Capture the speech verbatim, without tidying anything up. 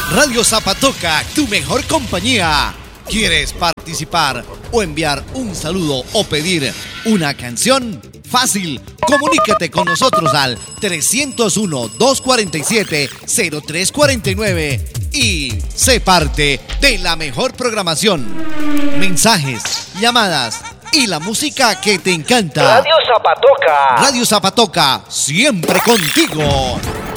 Radio Zapatoca, tu mejor compañía. ¿Quieres participar o enviar un saludo o pedir una canción? Fácil, comunícate con nosotros al trescientos uno, doscientos cuarenta y siete, cero tres cuarenta y nueve y sé parte de la mejor programación. Mensajes, llamadas y la música que te encanta. Radio Zapatoca. Radio Zapatoca, siempre contigo.